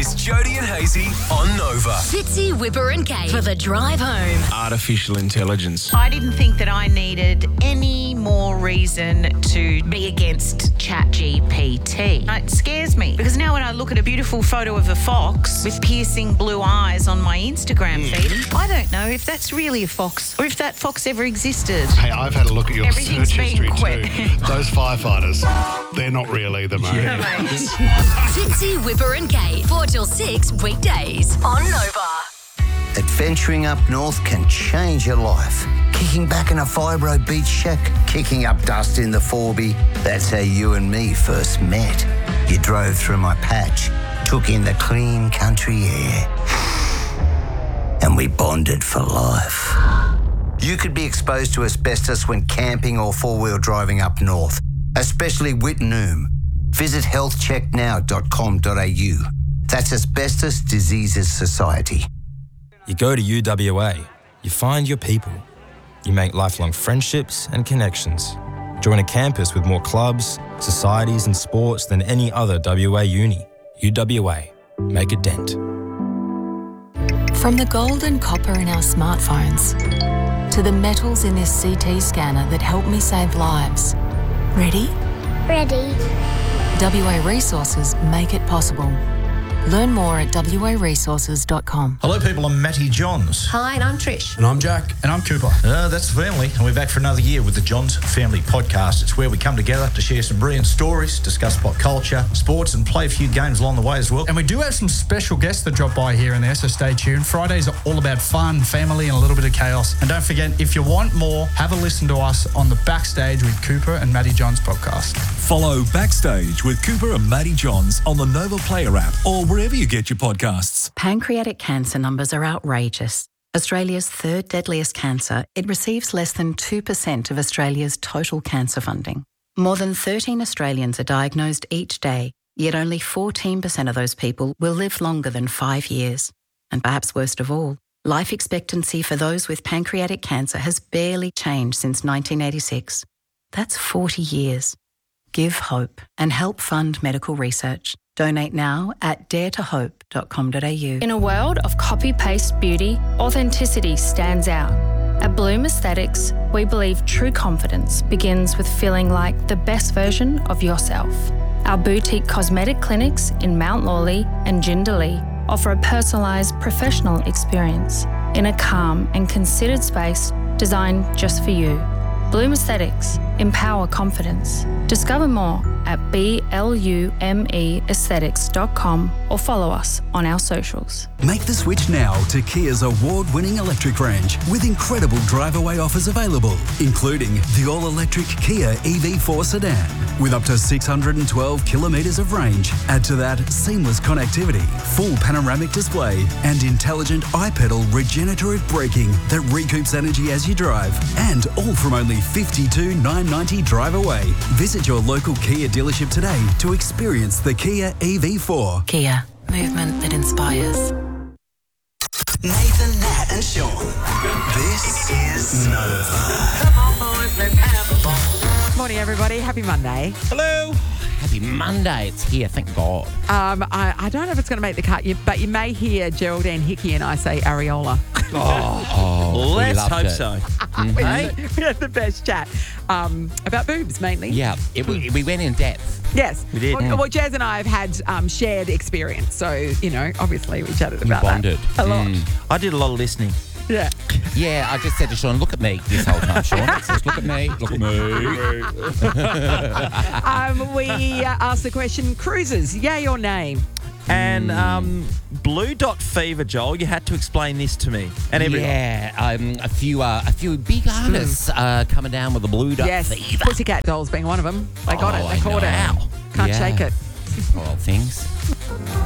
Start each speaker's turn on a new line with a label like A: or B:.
A: is Jody and Hazy on Nova.
B: Fitzy, Whipper and Kate for the drive home.
C: Artificial intelligence.
D: I didn't think that I needed any more reason to be against ChatGPT. It scares me because now when I look at a beautiful photo of a fox with piercing blue eyes on my Instagram feed, I don't know if that's really a fox or if that fox ever existed.
E: Hey, I've had a look at your
D: Everything's
E: search history
D: been quick.
E: too. Those firefighters, they're not real either, mate.
B: Fitzy, Whipper and Kate, 4 till 6 weekdays on Nova.
F: Adventuring up north can change your life. Kicking back in a fibro beach shack, kicking up dust in the 4B. That's how you and me first met. You drove through my patch, took in the clean country air, and we bonded for life. You could be exposed to asbestos when camping or four-wheel driving up north, especially Whitnoom. Visit healthchecknow.com.au. That's Asbestos Diseases Society.
G: You go to UWA, you find your people. You make lifelong friendships and connections. Join a campus with more clubs, societies and sports than any other WA uni. UWA. Make a dent.
H: From the gold and copper in our smartphones to the metals in this CT scanner that help me save lives. Ready?
I: Ready.
H: WA Resources make it possible. Learn more at waresources.com.
J: Hello, people. I'm Matty Johns.
K: Hi, and I'm Trish.
J: And I'm Jack. And I'm Cooper. That's the family. And we're back for another year with the Johns Family Podcast. It's where we come together to share some brilliant stories, discuss pop culture, sports, and play a few games along the way as well.
L: And we do have some special guests that drop by here and there, so stay tuned. Fridays are all about fun, family, and a little bit of chaos. And don't forget, if you want more, have a listen to us on the Backstage with Cooper and Matty Johns podcast.
M: Follow Backstage with Cooper and Matty Johns on the Nova Player app or wherever you get your podcasts.
N: Pancreatic cancer numbers are outrageous. Australia's third deadliest cancer, it receives less than 2% of Australia's total cancer funding. More than 13 Australians are diagnosed each day, yet only 14% of those people will live longer than 5 years. And perhaps worst of all, life expectancy for those with pancreatic cancer has barely changed since 1986. That's 40 years. Give hope and help fund medical research. Donate now at daretohope.com.au.
O: In a world of copy-paste beauty, authenticity stands out. At Bloom Aesthetics, we believe true confidence begins with feeling like the best version of yourself. Our boutique cosmetic clinics in Mount Lawley and Jindalee offer a personalised professional experience in a calm and considered space designed just for you. Bloom Aesthetics. Empower confidence. Discover more at BLUMEaesthetics.com or follow us on our socials.
P: Make the switch now to Kia's award-winning electric range with incredible drive-away offers available, including the all-electric Kia EV4 sedan with up to 612 kilometres of range. Add to that seamless connectivity, full panoramic display and intelligent iPedal regenerative braking that recoups energy as you drive, and all from only $52,990 drive away. Visit your local Kia dealership today to experience the Kia EV4.
H: Kia, movement that inspires.
F: Nathan, Nat and Sean. This is Nova.
Q: Come on, boys, let's have a ball.
R: Morning, everybody. Happy Monday.
J: Hello.
Q: Happy Monday. It's here, thank God.
R: I don't know if it's going to make the cut, but you may hear Geraldine Hickey and I say areola.
J: Let's hope so.
R: We had the best chat about boobs, mainly.
Q: Yeah, we went in depth.
R: Yes.
J: We did.
R: Well, Jazz and I have had shared experience, so, obviously we chatted about
Q: bonded.
R: that a lot.
J: I did a lot of listening.
R: Yeah.
Q: Yeah, I just said to Sean, look at me this whole time, Sean. It says, look at me, look at me.
R: We asked the question, cruises, yay or nay?
J: And Blue Dot Fever, Joel, you had to explain this to me and everyone.
Q: Yeah, a few big artists coming down with the Blue Dot Fever.
R: Yes, Pussycat Dolls being one of them. They got it, they caught it. Can't shake it.
Q: All things.